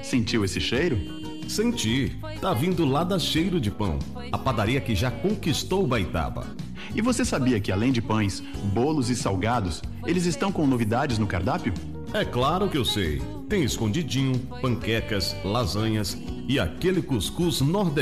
Sentiu esse cheiro? Senti. Tá vindo lá da Cheiro de Pão, a padaria que já conquistou Baitaba. E você sabia que além de pães, bolos e salgados, eles estão com novidades no cardápio? É claro que eu sei. Tem escondidinho, panquecas, lasanhas e aquele cuscuz nordestino